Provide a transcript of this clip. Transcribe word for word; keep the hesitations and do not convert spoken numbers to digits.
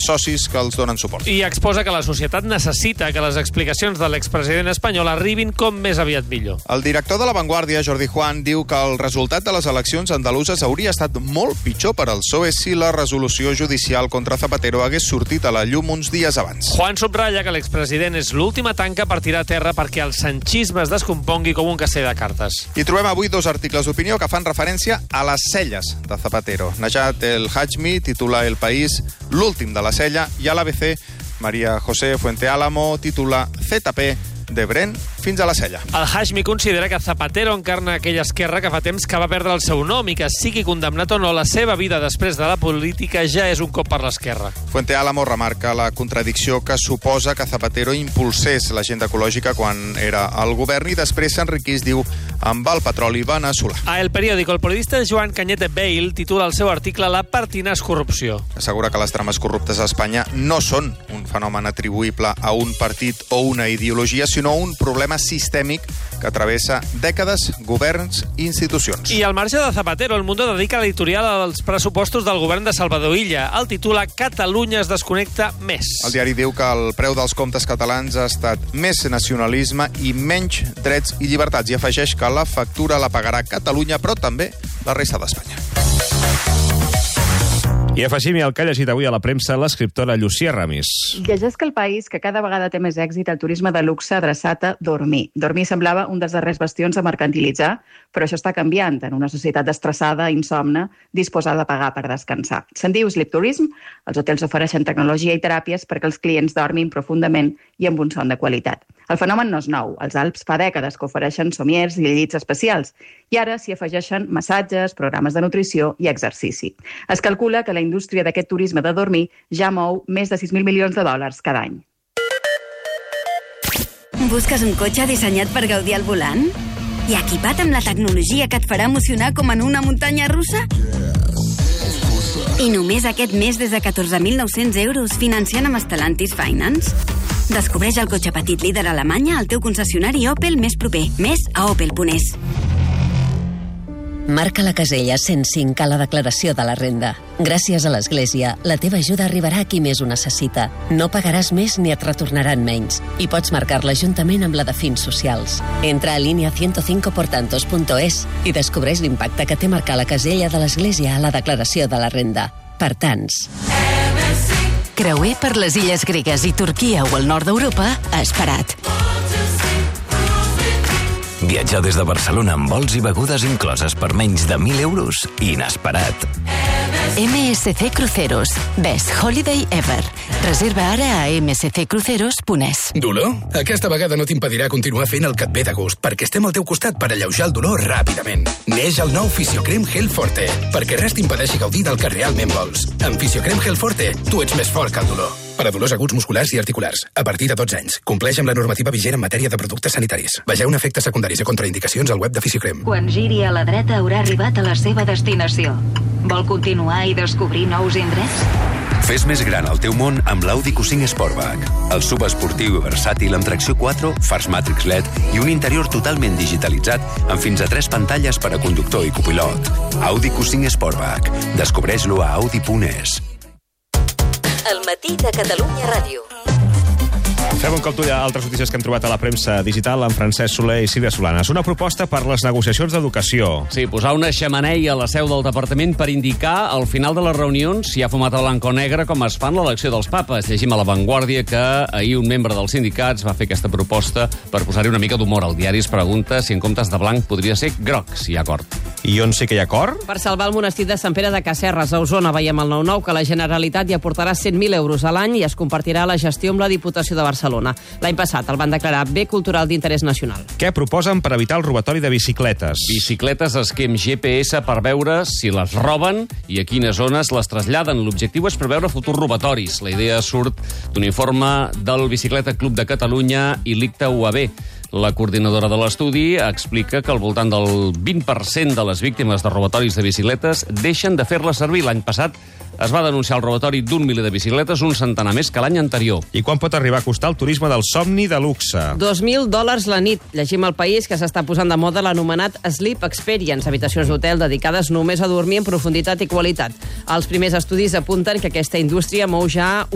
socis que els donen suport. I exposa que la societat necessita que les explicacions de l'expresident espanyol arribin com més aviat millor. El director de La Vanguardia, Jordi Juan, diu que el resultat de les eleccions andaluses hauria estat molt pitjor per al P S O E si la resolució judicial contra Zapatero hagués sortit a la llum uns dies abans. Juan subratlla que l'expresident és l'última tanca per tirar a terra perquè el sanchisme es descompongui com un castell de cartes. I trobem avui dos articles d'opinió que fan referència a les celles de Zapatero. Najat El Hajmi titula El País l'últim de la sella i a l'A B C María José Fuenteálamo titula Z P de Brent fins a la sella. El Hashmi considera que Zapatero encarna aquella esquerra que fa temps que va perdre el seu nom i que, sigui condemnat o no, la seva vida després de la política ja és un cop per l'esquerra. Fuenteálamo remarca la contradicció que suposa que Zapatero impulsés l'agenda ecològica quan era al govern i després s'enriquís, diu, amb el petroli veneçolà. A El Periódico, el periodista Joan Cañete Bale titula el seu article La pertinaç corrupció. Assegura que les trames corruptes a Espanya no són un fenomen atribuïble a un partit o una ideologia, sinó un problema sistèmic que travessa dècades, governs i institucions. I al marge de Zapatero, El Mundo dedica l'editorial als pressupostos del govern de Salvador Illa. El titula Catalunya es desconnecta més. El diari diu que el preu dels comptes catalans ha estat més nacionalisme i menys drets i llibertats, i afegeix que la factura la pagarà Catalunya, però també la resta d'Espanya. I afegim el que ha llegit avui a la premsa l'escriptora Llucia Ramis. Llegeix que el país que cada vegada té més èxit el turisme de luxe adreçat a dormir. Dormir semblava un dels darrers bastions a mercantilitzar, però això està canviant en una societat estressada, insomne, disposada a pagar per descansar. Se'n diu sleep tourism. Els hotels ofereixen tecnologia i teràpies perquè els clients dormin profundament i amb un son de qualitat. El fenomen no és nou. Els Alps fa dècades que ofereixen somiers i llits especials. I ara s'hi afegeixen massatges, programes de nutrició i exercici. Es calcula que la indústria d'aquest turisme de dormir ja mou més de sis mil milions de dòlars cada any. Busques un cotxe dissenyat per gaudir al volant? I equipat amb la tecnologia que et farà emocionar com en una muntanya russa? I només aquest mes des de catorze mil nou-cents euros financiant amb Stellantis Finance? Descobreix el cotxe petit líder a Alemanya al teu concessionari Opel més proper. Més a opel punt es. Marca la casella cent cinc a la declaració de la renda. Gràcies a l'Església, la teva ajuda arribarà a qui més ho necessita. No pagaràs més ni et retornaran menys. I pots marcar-la juntament amb la de fins socials. Entra a línia ciento cinco por tantos punto es i descobreix l'impacte que té marcar la casella de l'Església a la declaració de la renda. Per tants. Creuer per les illes gregues i Turquia o el nord d'Europa, esperat. Viatjar des de Barcelona amb vols i begudes incloses per menys de mil euros, inesperat. M S C Cruceros. Best Holiday Ever. Reserva ara a eme esse ce cruceros punt es. Dolor? Aquesta vegada no t'impedirà continuar fent el que et ve de gust, perquè estem al teu costat per alleujar el dolor ràpidament. Neix el nou Fisiocrem Gel Forte, perquè res t'impedeixi gaudir del que realment vols. Amb Fisiocrem Gel Forte, tu ets més fort que el dolor. Per a dolors aguts musculars i articulars, a partir de dotze anys. Compleix amb la normativa vigent en matèria de productes sanitaris. Vegeu efectes secundaris i contraindicacions al web de Fisiocrem. Quan giri a la dreta haurà arribat a la seva destinació. Vol continuar i descobrir nous indrets? Fes més gran el teu món amb l'Audi Q cinc Sportback. El subesportiu i versàtil amb tracció quatre, fars Matrix L E D i un interior totalment digitalitzat amb fins a tres pantalles per a conductor i copilot. Audi Q cinc Sportback. Descobreix-lo a audi punt es. El matí de Catalunya Ràdio. Fem un cop d'ull a altres notícies que hem trobat a la premsa digital amb Francesc Soler i Sílvia Solanes. Una proposta per les negociacions d'educació. Sí, posar una xemeneia a la seu del departament per indicar al final de les reunions si hi ha fumat a blanc o negre com es fa en l'elecció dels papes. Llegim a La Vanguardia que ahir un membre dels sindicats va fer aquesta proposta per posar-hi una mica d'humor. El diari es pregunta si en comptes de blanc podria ser groc, si hi ha acord. I on sí que hi ha acord? Per salvar el monestir de Sant Pere de Casserres, a Osona, veiem al nou nou que la Generalitat hi aportarà cent mil euros a l'any i es compartirà la gestió amb la Diputació de Barcelona. L'any passat el van declarar bé cultural d'interès nacional. Què proposen per evitar el robatori de bicicletes? Bicicletes esquem G P S per veure si les roben i a quines zones les traslladen. L'objectiu és preveure futurs robatoris. La idea surt d'un informe del Bicicleta Club de Catalunya i l'I C T A U A B. La coordinadora de l'estudi explica que al voltant del vint per cent de les víctimes de robatoris de bicicletes deixen de fer-les servir. L'any passat es va denunciar el robatori d'un miler de bicicletes, un centenar més que l'any anterior. I quan pot arribar a costar el turisme del somni de luxe? dos mil dòlars la nit. Llegim al País que s'està posant de moda l'anomenat Sleep Experience, habitacions d'hotel dedicades només a dormir en profunditat i qualitat. Els primers estudis apunten que aquesta indústria mou ja